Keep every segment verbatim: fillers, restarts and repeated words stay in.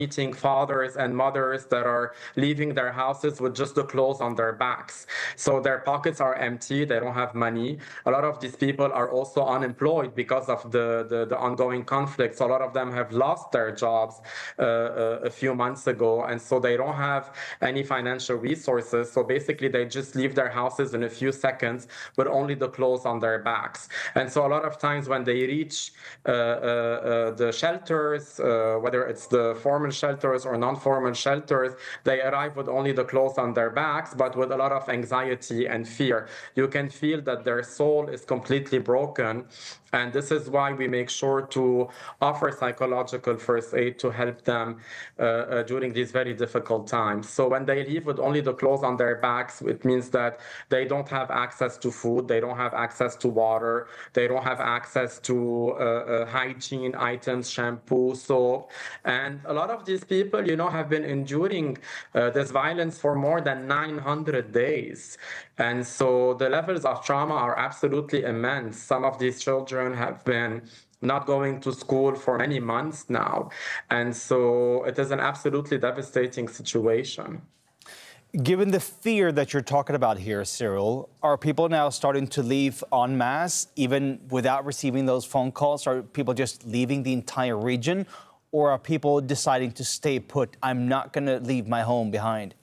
meeting fathers and mothers that are leaving their houses with just the clothes on their backs. So their pockets are empty, they don't have money. A lot of these people are also unemployed because of the, the, the ongoing conflict. So a lot of them have lost their jobs uh, uh, a few months ago, and so they don't have any financial resources. So basically they just leave their houses in a few seconds with only the clothes on their backs. And so a lot of times when they reach uh, uh, uh, the shelters, uh, whether it's the formal shelters or non-formal shelters, they arrive with only the clothes on their backs, but with a lot of anxiety and fear. You can feel that their soul is completely broken. And this is why we make sure to offer psychological first aid to help them uh, uh, during these very difficult times. So when they leave with only the clothes on their backs, it means that they don't have access to food, they don't have access to water, they don't have access to uh, uh, hygiene items, shampoo, soap. And a lot of these people, you know, have been enduring uh, this violence for more than nine hundred days. And so the levels of trauma are absolutely immense. Some of these children have been not going to school for many months now. And so it is an absolutely devastating situation. Given the fear that you're talking about here, Cyril, are people now starting to leave en masse, even without receiving those phone calls? Are people just leaving the entire region? Or are people deciding to stay put? I'm not going to leave my home behind.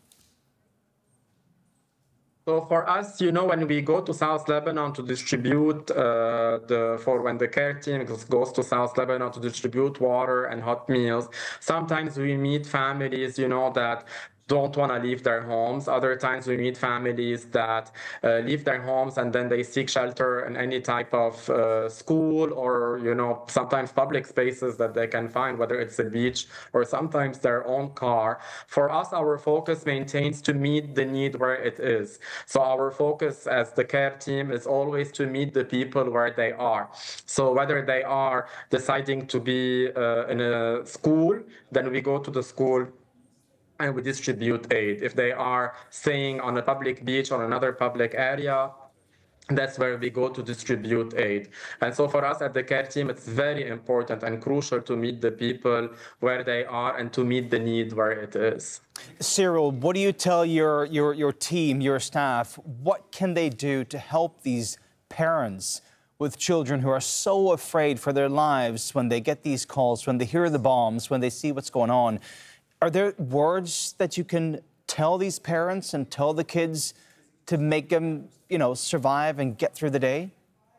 So for us, you know, when we go to South Lebanon to distribute uh, the, for when the care team goes to South Lebanon to distribute water and hot meals, sometimes we meet families, you know, that don't want to leave their homes. Other times we meet families that uh, leave their homes and then they seek shelter in any type of uh, school or, you know, sometimes public spaces that they can find, whether it's a beach or sometimes their own car. For us, our focus maintains to meet the need where it is. So our focus as the care team is always to meet the people where they are. So whether they are deciding to be uh, in a school, then we go to the school and we distribute aid. If they are staying on a public beach or another public area, that's where we go to distribute aid. And so for us at the care team, it's very important and crucial to meet the people where they are and to meet the need where it is. Cyril, what do you tell your, your, your team, your staff? What can they do to help these parents with children who are so afraid for their lives when they get these calls, when they hear the bombs, when they see what's going on? Are there words that you can tell these parents and tell the kids to make them, you know, survive and get through the day?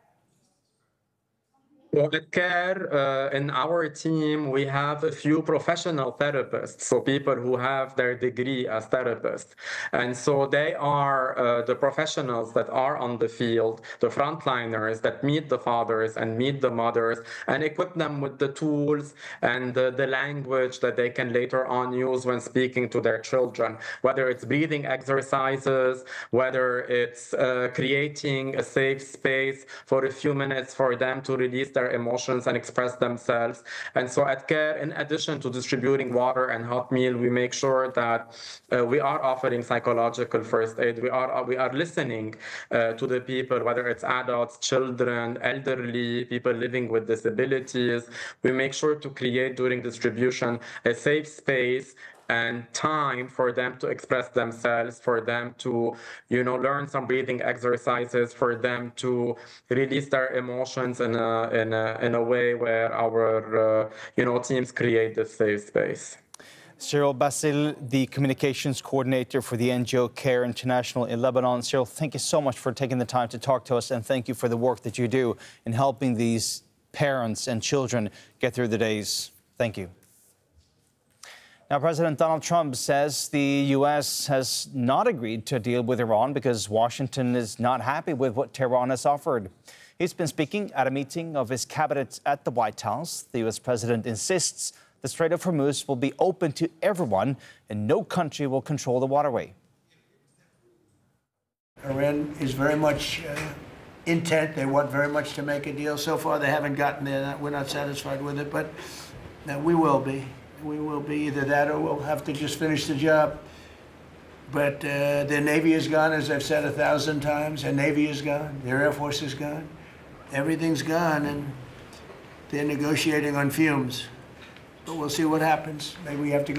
Well, at CARE, uh, in our team, we have a few professional therapists, so people who have their degree as therapists. And so they are uh, the professionals that are on the field, the frontliners that meet the fathers and meet the mothers and equip them with the tools and the, the language that they can later on use when speaking to their children, whether it's breathing exercises, whether it's uh, creating a safe space for a few minutes for them to release their emotions and express themselves. And so at CARE, in addition to distributing water and hot meal, we make sure that uh, we are offering psychological first aid. We are we are listening uh, to the people, whether it's adults, children, elderly, people living with disabilities. We make sure to create during distribution a safe space and time for them to express themselves, for them to, you know, learn some breathing exercises, for them to release their emotions in a, in a, in a way where our, uh, you know, teams create this safe space. Cyril Bassil, the communications coordinator for the N G O CARE International in Lebanon. Cyril, thank you so much for taking the time to talk to us, and thank you for the work that you do in helping these parents and children get through the days. Thank you. Now, President Donald Trump says the U S has not agreed to a deal with Iran because Washington is not happy with what Tehran has offered. He's been speaking at a meeting of his cabinet at the White House. The U S president insists the Strait of Hormuz will be open to everyone and no country will control the waterway. Iran is very much uh, intent. They want very much to make a deal. So far, they haven't gotten there. We're not satisfied with it, but uh, we will be. We will be either that or we'll have to just finish the job. But uh, their Navy is gone, as I've said a thousand times. Their Navy is gone. Their Air Force is gone. Everything's gone, and they're negotiating on fumes. but we'll see what happens. Maybe we have to go